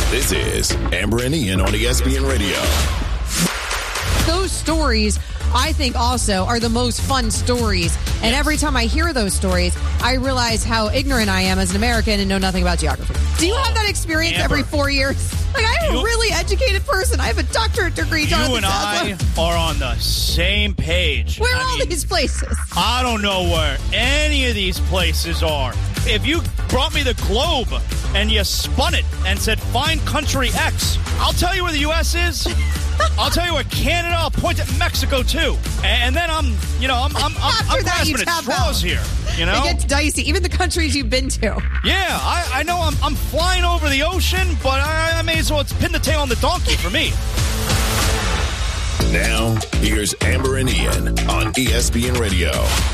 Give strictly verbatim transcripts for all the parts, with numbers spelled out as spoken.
This is Amber and Ian on E S P N Radio. Those stories, I think, also are the most fun stories. And every time I hear those stories, I realize how ignorant I am as an American and know nothing about geography. Do you have that experience Amber. every four years? Like, I'm a You- really educated person. I have a doctorate degree, Jonathan You and I Saslow. are on the same page. Where are I all mean, these places? I don't know where any of these places are. If you brought me the globe and you spun it and said, find country X, I'll tell you where the U S is. I'll tell you where Canada, I'll point at Mexico, too. And then I'm, you know, I'm, I'm, I'm, After I'm that, you grasping at tap straws out. here. You know? It gets dicey. Even the countries you've been to. Yeah, I, I know I'm, I'm flying over the ocean, but I, I may as well pin the tail on the donkey for me. Now, here's Amber and Ian on E S P N Radio.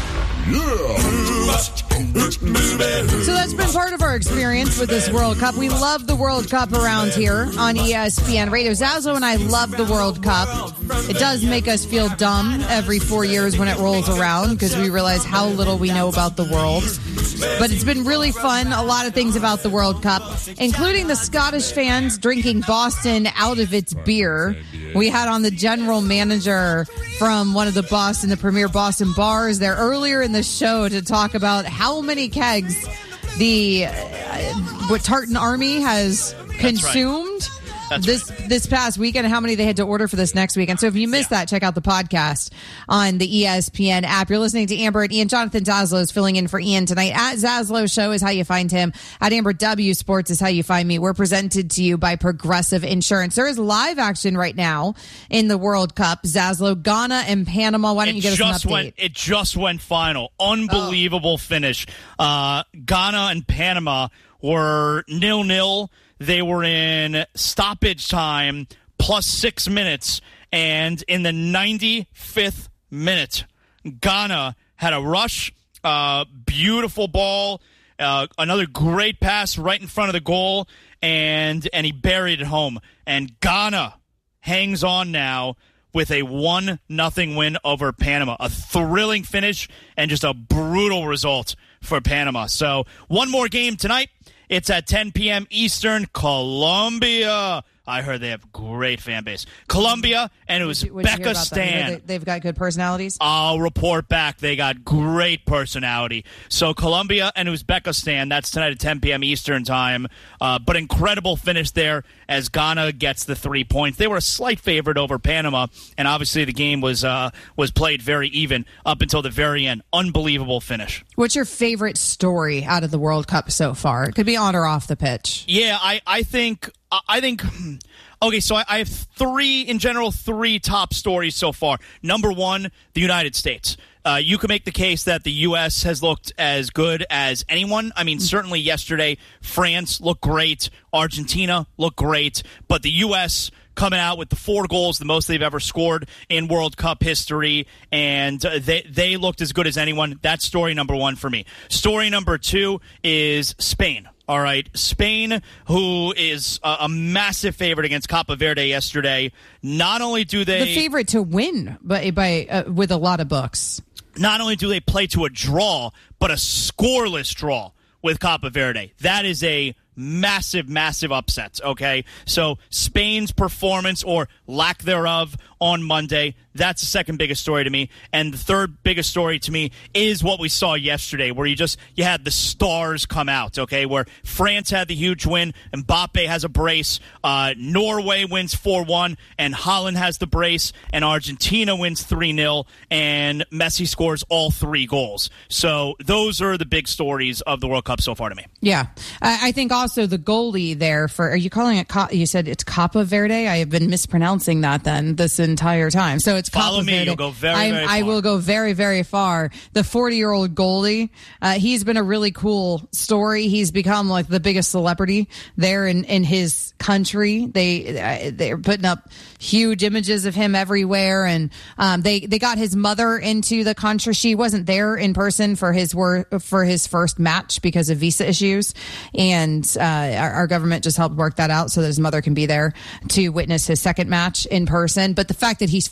So that's been part of our experience with this World Cup. We love the World Cup around here on E S P N Radio. Zazo and I love the World Cup. It does make us feel dumb every four years when it rolls around because we realize how little we know about the world. But it's been really fun. A lot of things about the World Cup, including the Scottish fans drinking Boston out of its beer. We had on the general manager from one of the Boston, the premier Boston bars there earlier in the show to talk about how many kegs the uh, what Tartan Army has consumed. Right. That's this right. this past weekend, how many they had to order for this next weekend. So if you missed Yeah. that, check out the podcast on the E S P N app. You're listening to Amber and Ian. Jonathan Zaslow is filling in for Ian tonight. At Zaslow Show is how you find him. At Amber W Sports is how you find me. We're presented to you by Progressive Insurance. There is live action right now in the World Cup. Zaslow, Ghana and Panama. Why don't It you give us just an update? went. It just went final. Unbelievable finish. Uh, Ghana and Panama were nil nil. They were in stoppage time plus six minutes, and in the ninety-fifth minute, Ghana had a rush, uh, beautiful ball, uh, another great pass right in front of the goal, and and he buried it home. And Ghana hangs on now with a one nothing win over Panama. A thrilling finish and just a brutal result for Panama. So one more game tonight. It's at ten p.m. Eastern. Colombia. I heard they have great fan base. Colombia, and it was What'd you- what'd you hear Becca about them? You know Stan. they- They've got good personalities. I'll report back. They got great personality. So Colombia and Uzbekistan, that's tonight at ten p.m. Eastern time. Uh, but incredible finish there as Ghana gets the three points. They were a slight favorite over Panama, and obviously the game was uh, was played very even up until the very end. Unbelievable finish. What's your favorite story out of the World Cup so far? It could be on or off the pitch. Yeah, I, I think I think okay, so I, I have three in general, three top stories so far. Number one, the United States. Uh, you can make the case that the U S has looked as good as anyone. I mean, certainly yesterday, France looked great, Argentina looked great, but the U S coming out with the four goals, the most they've ever scored in World Cup history, and uh, they they looked as good as anyone. That's story number one for me. Story number two is Spain. All right, Spain, who is a, a massive favorite against Cape Verde yesterday. Not only do they The favorite to win, but by uh, with a lot of books. not only do they play to a draw, but a scoreless draw with Cape Verde. That is a massive, massive upset, okay? So Spain's performance or lack thereof on Monday, that's the second biggest story to me. And the third biggest story to me is what we saw yesterday, where you just you had the stars come out, okay? Where France had the huge win, Mbappe has a brace, uh, Norway wins four one, and Holland has the brace, and Argentina wins three nil, and Messi scores all three goals. So those are the big stories of the World Cup so far to me. Yeah. I, I think also the goalie there for, are you calling it, Ca- you said it's Cape Verde? I have been mispronouncing that then this entire time. So it's Follow Cape me, Verde. you'll go very, I'm- very I far. will go very, very far. The forty-year-old goalie, uh, he's been a really cool story. He's become like the biggest celebrity there in, in his country. They, uh, they're putting up huge images of him everywhere. And um, they, they got his mother into the country. She wasn't there in person for his work, for his first match because of visa issues. And uh, our, our government just helped work that out so that his mother can be there to witness his second match in person. But the fact that he's forty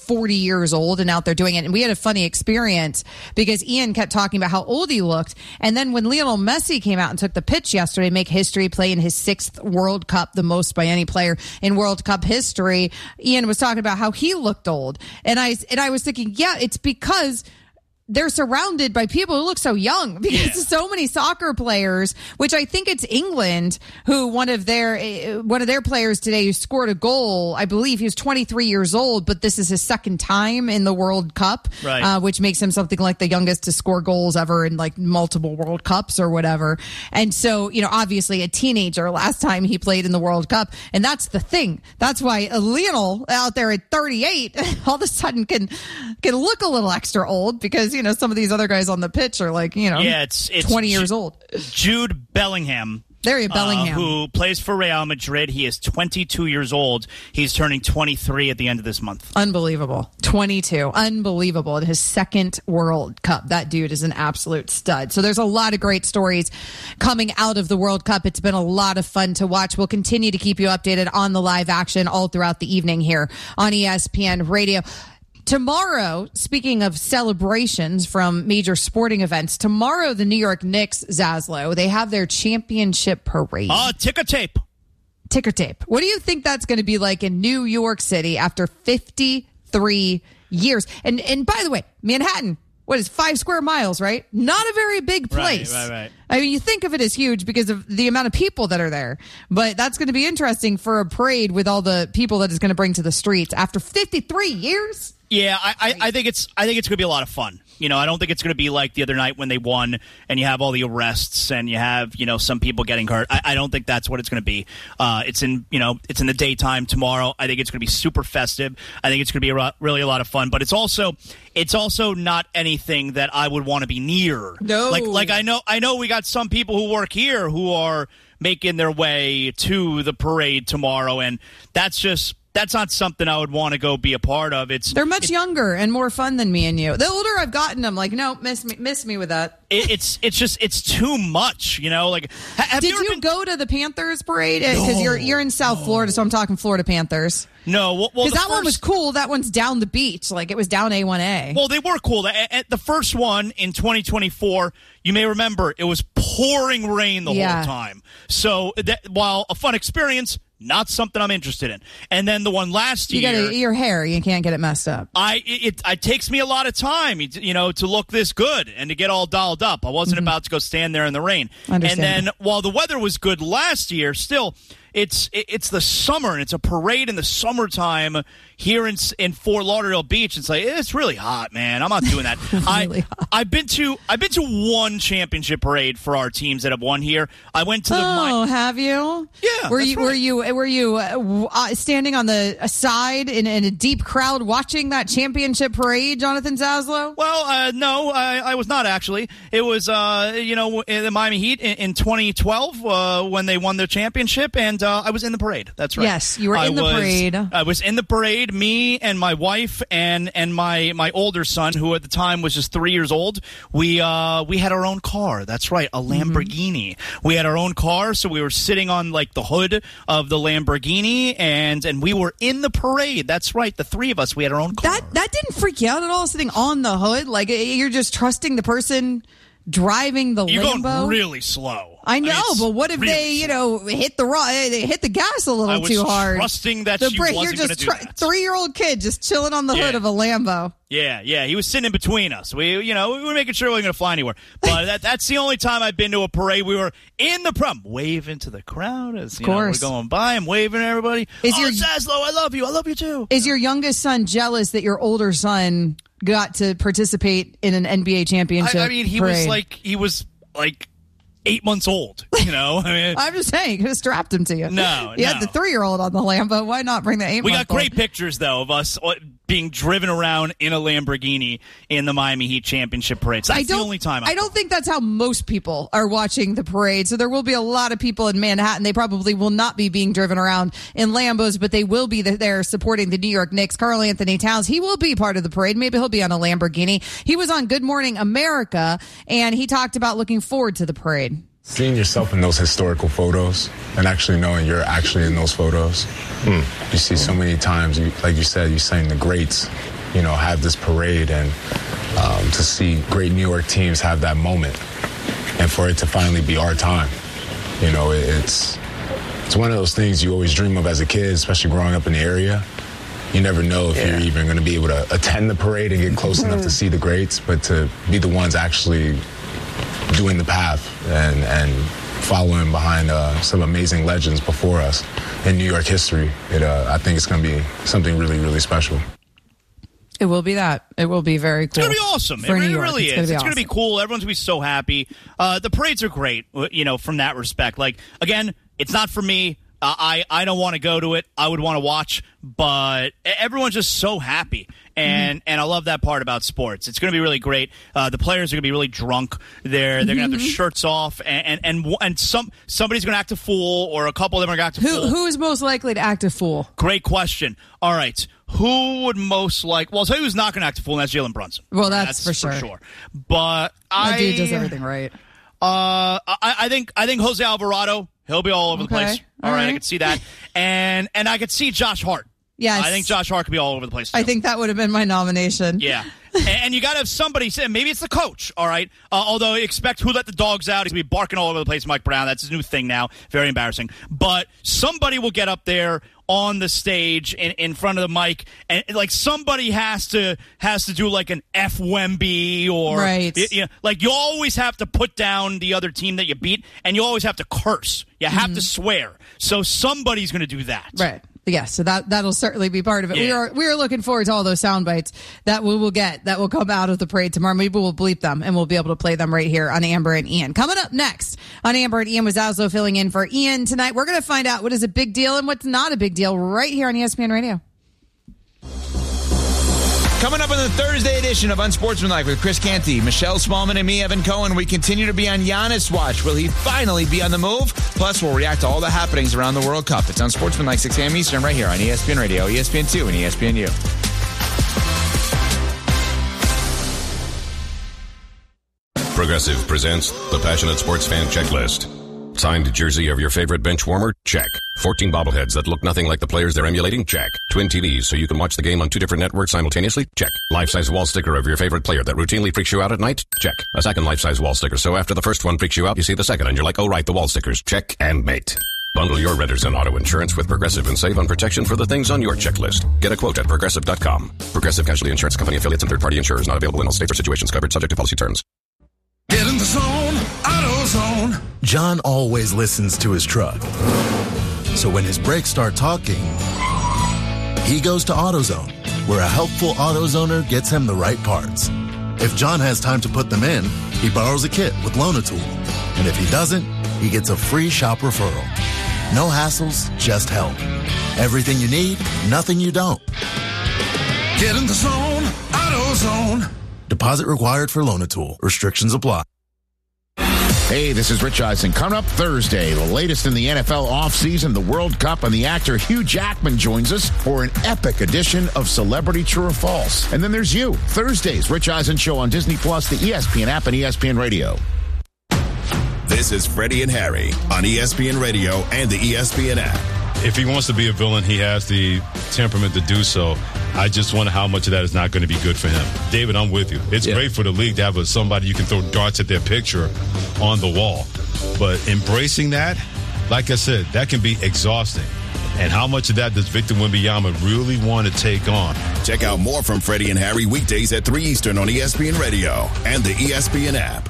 years old and out there doing it. And we had a funny experience because Ian kept talking about how old he looked. And then when Lionel Messi came out and took the pitch yesterday, make history, play in his sixth World Cup, the most by any player in World Cup history, Ian was talking about how he looked old. And I, and I was thinking, yeah, it's because they're surrounded by people who look so young because yeah. so many soccer players, which I think it's England who one of their one of their players today who scored a goal. I believe he was twenty-three years old, but this is his second time in the World Cup, right. uh, which makes him something like the youngest to score goals ever in like multiple World Cups or whatever. And so, you know, obviously a teenager last time he played in the World Cup. And that's the thing. That's why Lionel out there at thirty-eight all of a sudden can can look a little extra old because, you know, some of these other guys on the pitch are like, you know, yeah, it's, it's twenty Ju- years old. Jude Bellingham. There you Bellingham. Uh, who plays for Real Madrid. He is twenty-two years old. He's turning twenty-three at the end of this month. Unbelievable. twenty-two. Unbelievable. His second World Cup. That dude is an absolute stud. So there's a lot of great stories coming out of the World Cup. It's been a lot of fun to watch. We'll continue to keep you updated on the live action all throughout the evening here on E S P N Radio. Tomorrow, speaking of celebrations from major sporting events, tomorrow the New York Knicks, Zaslow, they have their championship parade. Oh, uh, ticker tape. Ticker tape. What do you think that's going to be like in New York City after fifty-three years? And and by the way, Manhattan, what is five square miles, right? Not a very big place. Right, right, right. I mean, you think of it as huge because of the amount of people that are there, but that's going to be interesting for a parade with all the people that it's going to bring to the streets after fifty-three years. Yeah, I, I, I think it's I think it's going to be a lot of fun. You know, I don't think it's going to be like the other night when they won and you have all the arrests and you have, you know, some people getting hurt. I, I don't think that's what it's going to be. Uh, it's in, you know, it's in the daytime tomorrow. I think it's going to be super festive. I think it's going to be a ro- really a lot of fun. But it's also it's also not anything that I would want to be near. No, like like I know I know we got some people who work here who are making their way to the parade tomorrow, and that's just. That's not something I would want to go be a part of. It's They're much it's, younger and more fun than me and you. The older I've gotten, I'm like, no, miss me, miss me with that. It, it's it's just it's too much, you know. Like, ha- have did you, ever you been- go to the Panthers parade? Because no, you're you're in South no. Florida, so I'm talking Florida Panthers. No, well, because well, that first, one was cool. That one's down the beach, like it was down A one A. Well, they were cool. At the first one in twenty twenty-four, you may remember it was pouring rain the yeah. whole time. So that, while a fun experience. Not something I'm interested in. And then the one last you year, gotta, your hair, you can't get it messed up. I it, it takes me a lot of time, you know, to look this good and to get all dolled up. I wasn't mm-hmm. about to go stand there in the rain. And then while the weather was good last year, still. It's it's the summer, and it's a parade in the summertime here in in Fort Lauderdale Beach. It's like it's really hot, man. I'm not doing that. really I hot. I've been to I've been to one championship parade for our teams that have won here. I went to the. Oh, have you? Yeah. Were you right. were you were you uh, standing on the side in, in a deep crowd watching that championship parade, Jonathan Zaslow? Well, uh, no, I, I was not actually. It was uh, you know in the Miami Heat in, in twenty twelve uh, when they won their championship and. Uh, I was in the parade. That's right. Yes, you were I in the was, parade. I was in the parade. Me and my wife and and my my older son, who at the time was just three years old. We uh we had our own car. That's right, a Lamborghini. Mm-hmm. We had our own car, so we were sitting on like the hood of the Lamborghini, and and we were in the parade. That's right, the three of us. We had our own car. That that didn't freak you out at all, sitting on the hood, like you're just trusting the person driving the You're Lambo. Going really slow. I know, I mean, but what if really they, you slow. know, hit the ro- they hit the gas a little I was too hard? Trusting that the she break, wasn't you're going to just do that. Three-year-old kid just chilling on the yeah. hood of a Lambo. Yeah, yeah, he was sitting in between us. We, you know, we were making sure we weren't going to fly anywhere. But that, that's the only time I've been to a parade. We were in the prom, waving to the crowd as you of course. know, we're going by. I'm waving at everybody. Is oh, your Zaslow, I love you. I love you too. Is your youngest son jealous that your older son got to participate in an N B A championship? I, I mean, he parade? was like, he was like. Eight months old, you know. I mean, I'm just saying, could have strapped him to you. No, you no. had the three-year-old on the Lambo. Why not bring the eight? We got great pictures though of us being driven around in a Lamborghini in the Miami Heat championship parade. So that's the only time. I'm I don't think that's how most people are watching the parade. So there will be a lot of people in Manhattan. They probably will not be being driven around in Lambos, but they will be there supporting the New York Knicks. Karl Anthony Towns, he will be part of the parade. Maybe he'll be on a Lamborghini. He was on Good Morning America, and he talked about looking forward to the parade. Seeing yourself in those historical photos and actually knowing you're actually in those photos. Hmm. You see so many times, you, like you said, you're saying the greats you know, have this parade and um, to see great New York teams have that moment and for it to finally be our time. You know, it, it's it's one of those things you always dream of as a kid, especially growing up in the area. You never know if yeah. you're even going to be able to attend the parade and get close enough to see the greats, but to be the ones actually doing the path and, and following behind uh, some amazing legends before us in New York history, it, uh, I think it's going to be something really, really special. It will be that. It will be very cool. It's going to be awesome. It, it really it's is. Gonna it's going to be cool. Everyone's going to be so happy. Uh, the parades are great, you know, from that respect. Like, again, it's not for me. Uh, I, I don't want to go to it. I would want to watch, but everyone's just so happy. And mm-hmm. and I love that part about sports. It's going to be really great. Uh, the players are going to be really drunk. They're they're going to have their shirts off, and and and, and some somebody's going to act a fool, or a couple of them are going to act a who, fool. Who is most likely to act a fool? Great question. All right. Who would most like? Well, I'll tell you who's not going to act a fool, and that's Jalen Brunson. Well, that's, that's for, for sure. sure. But that I dude does everything right. Uh, I, I think I think Jose Alvarado. He'll be all over okay. the place. All, all right, right, I could see that, and and I could see Josh Hart. Yes. I think Josh Hart could be all over the place, too. I think that would have been my nomination. Yeah. and, and you got to have somebody say, maybe it's the coach, all right? Uh, although expect Who Let the Dogs Out. He's going to be barking all over the place, Mike Brown. That's his new thing now. Very embarrassing. But somebody will get up there on the stage in, in front of the mic, and like somebody has to has to do like an F Wemby or right. you know, like you always have to put down the other team that you beat, and you always have to curse. You have mm-hmm. to swear. So somebody's going to do that. Right. Yeah, so that that'll certainly be part of it. Yeah. We are we are looking forward to all those sound bites that we will get that will come out of the parade tomorrow. Maybe we'll bleep them and we'll be able to play them right here on Amber and Ian. Coming up next on Amber and Ian, was Zaslow filling in for Ian tonight. We're going to find out what is a big deal and what's not a big deal right here on E S P N Radio. Coming up on the Thursday edition of Unsportsmanlike with Chris Canty, Michelle Smallman, and me, Evan Cohen, we continue to be on Giannis watch. Will he finally be on the move? Plus, we'll react to all the happenings around the World Cup. It's Unsportsmanlike, six a.m. Eastern, right here on E S P N Radio, E S P N two, and E S P N U. Progressive presents the Passionate Sports Fan Checklist. Signed jersey of your favorite bench warmer? Check. fourteen bobbleheads that look nothing like the players they're emulating? Check. Twin T Vs so you can watch the game on two different networks simultaneously? Check. Life-size wall sticker of your favorite player that routinely freaks you out at night? Check. A second life-size wall sticker so after the first one freaks you out, you see the second and you're like, oh right, the wall stickers. Check and mate. Bundle your renters and auto insurance with Progressive and save on protection for the things on your checklist. Get a quote at Progressive dot com. Progressive Casualty Insurance Company affiliates and third-party insurers not available in all states or situations covered subject to policy terms. Get in the zone, AutoZone. John always listens to his truck. So when his brakes start talking, he goes to AutoZone, where a helpful AutoZoner gets him the right parts. If John has time to put them in, he borrows a kit with Loan-A-Tool. And if he doesn't, he gets a free shop referral. No hassles, just help. Everything you need, nothing you don't. Get in the zone, AutoZone. Deposit required for Loan-A-Tool. Restrictions apply. Hey, this is Rich Eisen. Coming up Thursday, the latest in the N F L offseason, the World Cup, and the actor Hugh Jackman joins us for an epic edition of Celebrity True or False. And then there's you. Thursday's Rich Eisen Show on Disney Plus, the E S P N app, and E S P N Radio. This is Freddie and Harry on E S P N Radio and the E S P N app. If he wants to be a villain, he has the temperament to do so. I just wonder how much of that is not going to be good for him. David, I'm with you. It's yeah. great for the league to have a, somebody you can throw darts at their picture on the wall. But embracing that, like I said, that can be exhausting. And how much of that does Victor Wembanyama really want to take on? Check out more from Freddie and Harry weekdays at three Eastern on E S P N Radio and the E S P N app.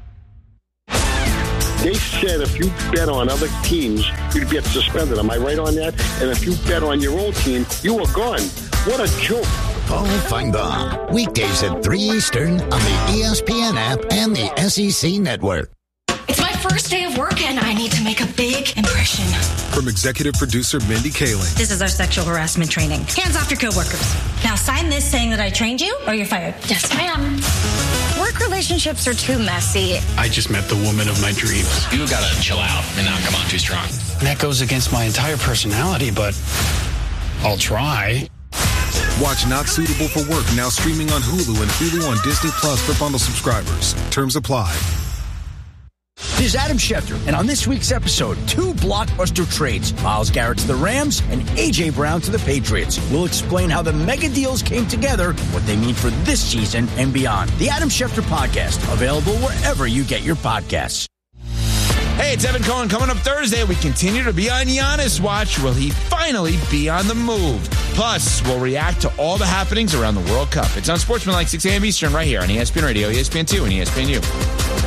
They said if you bet on other teams, you'd get suspended. Am I right on that? And if you bet on your own team, you were gone. What a joke. Paul Feinbaum, weekdays at three Eastern on the E S P N app and the S E C network. It's my first day of work, and I need to make a big impression. From executive producer Mindy Kaling. This is our sexual harassment training. Hands off your coworkers. Now sign this saying that I trained you, or you're fired. Yes, ma'am. Work relationships are too messy. I just met the woman of my dreams. You gotta chill out and not come on too strong. That goes against my entire personality, but I'll try. Watch Not Suitable for Work now streaming on Hulu and Hulu on Disney Plus for bundle subscribers. Terms apply. This is Adam Schefter, and on this week's episode, two blockbuster trades. Myles Garrett to the Rams and A J. Brown to the Patriots. We'll explain how the mega deals came together, what they mean for this season and beyond. The Adam Schefter Podcast, available wherever you get your podcasts. Hey, it's Evan Cohen. Coming up Thursday, we continue to be on Giannis watch. Will he finally be on the move? Plus, we'll react to all the happenings around the World Cup. It's on Sportsmanlike, six a.m. Eastern, right here on E S P N Radio, E S P N two, and E S P N U.